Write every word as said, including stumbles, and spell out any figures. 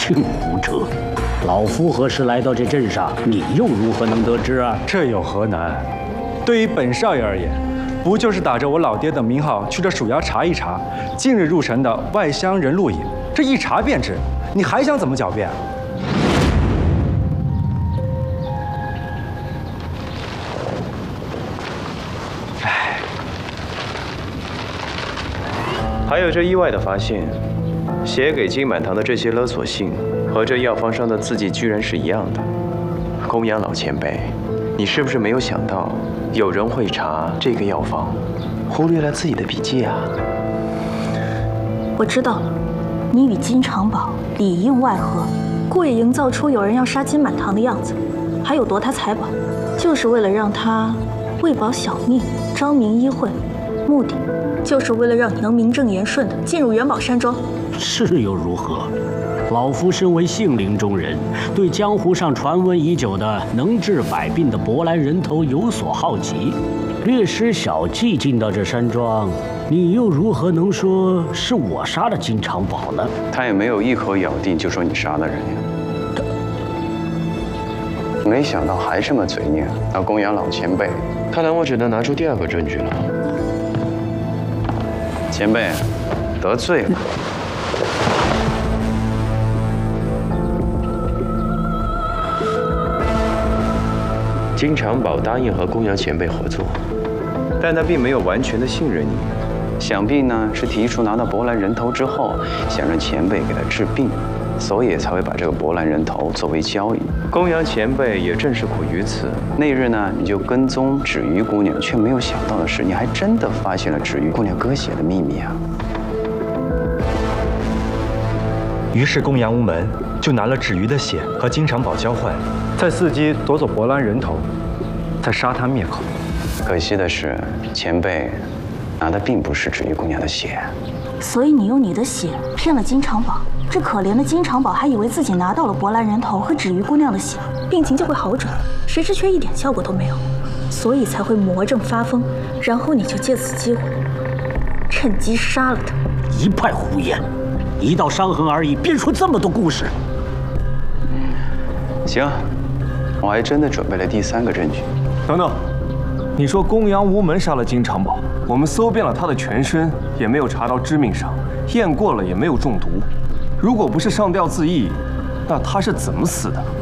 净胡扯！老夫何时来到这镇上，你又如何能得知啊？ 这有何难？对于本少爷而言，不就是打着我老爹的名号去这署衙查一查，近日入城的外乡人路引，这一查便知，你还想怎么狡辩啊？ 还有这意外的发现，写给金满堂的这些勒索信，和这药方上的字迹居然是一样的。公羊老前辈，你是不是没有想到有人会查这个药方，忽略了自己的笔记啊？ 我知道了，你与金长宝里应外合，故意营造出有人要杀金满堂的样子，还有夺他财宝，就是为了让他为保小命，彰明医会，目的。 就是为了让你能名正言顺地进入元宝山庄， 是又如何？老夫身为杏林中人，对江湖上传闻已久的能治百病的博兰人头有所好奇，略施小计进到这山庄，你又如何能说是我杀了金长宝呢？ 他也没有一口咬定就说你杀了人呀。没想到还这么嘴硬，那公羊老前辈，看来我只能拿出第二个证据了。 前辈，得罪了。金长宝答应和公羊前辈合作，但他并没有完全的信任你。想必呢是提出拿到博兰人头之后，想让前辈给他治病，所以才会把这个博兰人头作为交易。公羊前辈也正是苦于此。那日呢，你就跟踪芷鱼姑娘，却没有想到的是，你还真的发现了芷鱼姑娘割血的秘密啊！ 于是公羊无门就拿了芷鱼的血和金长宝交换，再伺机夺走博兰人头，再杀他灭口。 可惜的是，前辈拿的并不是芷鱼姑娘的血， 所以你用你的血骗了金长宝。这可怜的金长宝还以为自己拿到了博兰人头和芷鱼姑娘的血，病情就会好转，谁知却一点效果都没有，所以才会魔怔发疯。然后你就借此机会，趁机杀了他。 一派胡言！ 一道伤痕而已，便说这么多故事。 行，我还真的准备了第三个证据。 等等，你说公羊无门杀了金长宝，我们搜遍了他的全身，也没有查到致命伤，验过了也没有中毒。如果不是上吊自缢，那他是怎么死的？